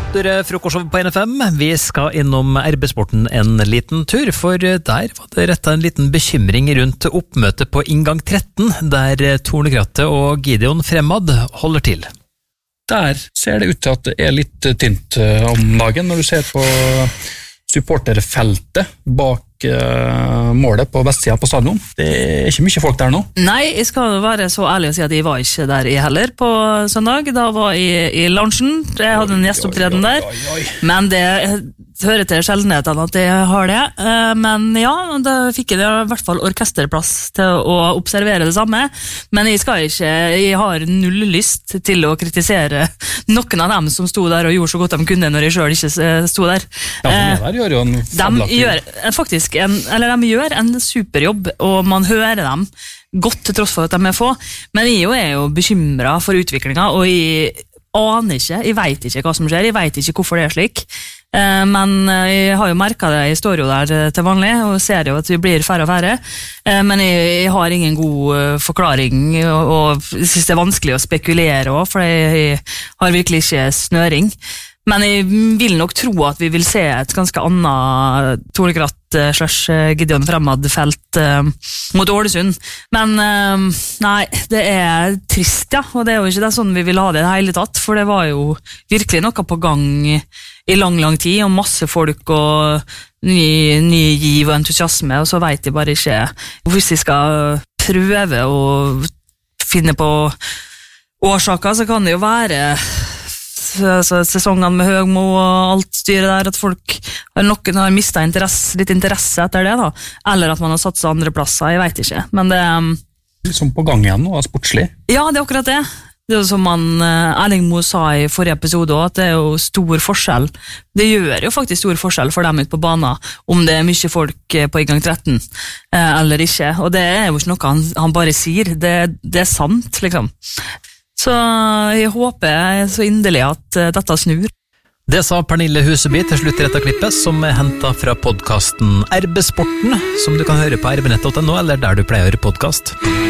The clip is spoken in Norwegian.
Dere frokostshow på NFM, vi skal innom RB-sporten en liten tur, for der var det rettet en liten bekymring rundt oppmøtet på inngang 13, der Tornekrattet og Gideon Fremad holder til. Der ser det ut til at det er litt tynt om dagen, når du ser på supporterfeltet bak målet på vestsiden på stadion. Det er ikke mye folk der nå. Nei, jeg skal være så ærlig å si at jeg var ikke der jeg heller på søndag. Da var jeg i lunsjen. Jeg hadde en gjesteopptreden der. Men det hører til sjeldenheten at jeg har det. Men ja, da fikk jeg i hvert fall orkesterplass til å observere det samme. Men jeg har null lyst til å kritisere noen av dem som sto der og gjorde så godt de kunne når jeg selv ikke sto der. Ja, der gjør jo en de gjør en superjobb, og man hører dem godt til tross for at de er få, men jeg er jo bekymret for utviklingen, og jeg aner ikke, jeg vet ikke hva som skjer, jeg vet ikke hvorfor det er slik, men jeg har jo merket det, jeg står jo der til vanlig, og ser jo at vi blir færre og færre, men jeg har ingen god forklaring, og jeg synes det er vanskelig å spekulere også, for jeg har virkelig ikke snøring. Men jeg vil nok tro at vi vil se et ganske annet Tornekratt / Gideon Fremad-felt mot Ålesund. Men nei, det er trist, ja, og det er jo ikke det sånn vi vil ha det i det hele tatt, for det var jo virkelig noe på gang i lang tid, og masse folk og ny giv og entusiasme, og så vet jeg bare ikke hvis jeg skal prøve å finne på årsaker, så kan det jo være sesongene med Høgmo og alt styret der, at noen har mistet litt interesse etter det da, eller at man har satt seg andre plasser, jeg vet ikke, men det liksom på gang igjen nå, sportslig. Ja, det er akkurat det. Det er jo som Erling Moe sa i forrige episode også, at det er jo stor forskjell. Det gjør jo faktisk stor forskjell for dem ut på banen, om det er mye folk på inngang 13 eller ikke, og det er jo ikke noe han bare sier, det er sant liksom. Så jeg håper så inderlig at dette snur. Det sa Pernille Huseby til slutt i dette klippet, som er hentet fra podcasten RB-sporten, som du kan høre på rbnett.no, eller der du pleier å høre podcast.